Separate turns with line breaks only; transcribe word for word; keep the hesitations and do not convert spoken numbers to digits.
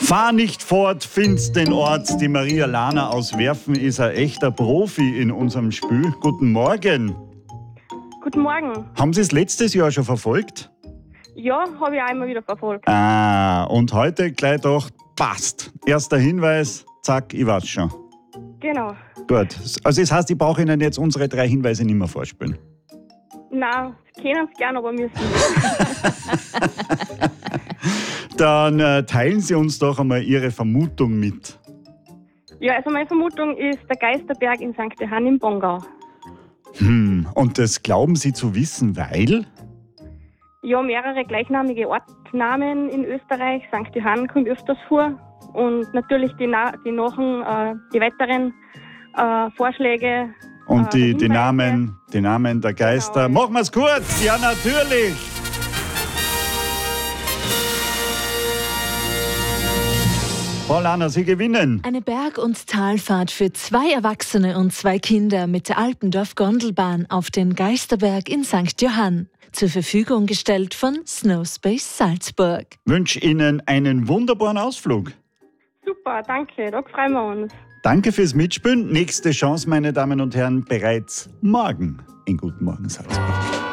Fahr nicht fort, find's den Ort. Die Maria Lana aus Werfen ist ein echter Profi in unserem Spiel. Guten Morgen.
Guten Morgen.
Haben Sie es letztes Jahr schon verfolgt?
Ja, habe ich auch immer wieder verfolgt.
Ah, und heute gleich doch passt. Erster Hinweis, zack, ich weiß schon.
Genau.
Gut, also das heißt, ich brauche Ihnen jetzt unsere drei Hinweise nicht mehr vorspielen.
Nein, können es gerne, aber müssen
Dann äh, teilen Sie uns doch einmal Ihre Vermutung mit.
Ja, also meine Vermutung ist der Geisterberg in Sankt Johann im Bongau.
Hm, und das glauben Sie zu wissen, weil?
Ja, mehrere gleichnamige Ortsnamen in Österreich. Sankt Johann kommt öfters vor. Und natürlich die, Na- die, Nachen, äh, die weiteren äh, Vorschläge.
Und
äh,
die, die,
Hinweise.
Namen, die Namen der Geister.
Genau.
Machen wir es kurz. Ja, natürlich. Frau Lana, Sie gewinnen.
Eine Berg- und Talfahrt für zwei Erwachsene und zwei Kinder mit der Alpendorf-Gondelbahn auf den Geisterberg in Sankt Johann. Zur Verfügung gestellt von Snowspace Salzburg.
Wünsche Ihnen einen wunderbaren Ausflug.
Super, danke. Da freuen wir uns.
Danke fürs Mitspielen. Nächste Chance, meine Damen und Herren, bereits morgen in Guten Morgen Salzburg.